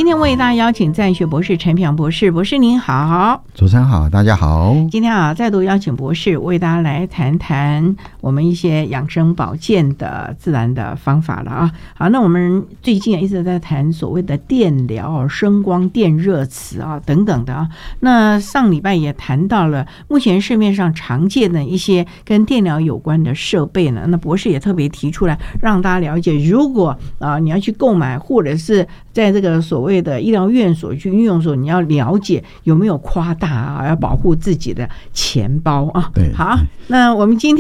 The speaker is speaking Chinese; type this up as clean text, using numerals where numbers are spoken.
今天为大家邀请在学博士陈平博士，博士您好。 主持人好，大家好。 今天再度邀请博士为大家来谈谈我们一些养生保健的自然的方法了啊。好，那我们最近一直在谈所谓的电疗、声光电热磁啊等等的啊。那上礼拜也谈到了目前市面上常见的一些跟电疗有关的设备呢。那博士也特别提出来让大家了解，如果你要去购买或者是在这个所谓的医疗院所去运用的时候，你要了解有没有夸大啊，要保护自己的钱包啊。 对， 好，那我们今天